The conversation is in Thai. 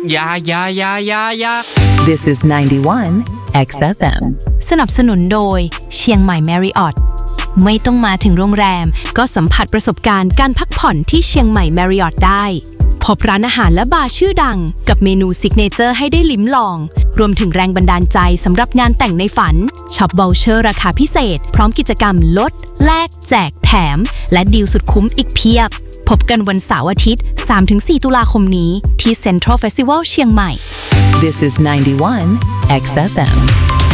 อย่า This is 91 XFM สนับสนุนโดยเชียงใหม่ Marriott ไม่ต้องมาถึงโรงแรมก็สัมผัสประสบการณ์การพักผ่อนที่เชียงใหม่ Marriott ได้พบร้านอาหารและบาร์ชื่อดังกับเมนูซิกเนเจอร์ให้ได้ลิ้มลองรวมถึงแรงบันดาลใจสำหรับงานแต่งในฝันช็อป Voucher ราคาพิเศษพร้อมกิจกรรมลดแลกแจกแถมและดีลสุดคุ้มอีกเพียบพบกันวันเสาร์อาทิตย์ 3-4 ตุลาคมนี้ที่ Central Festival เชียงใหม่ This is 91 XFM